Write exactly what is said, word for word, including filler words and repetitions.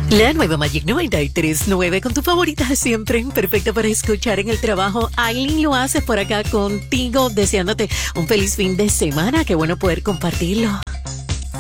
La nueva Magic noventa y tres punto nueve con tu favorita siempre, perfecta para escuchar en el trabajo. Aileen lo hace por acá contigo, deseándote un feliz fin de semana. Qué bueno poder compartirlo.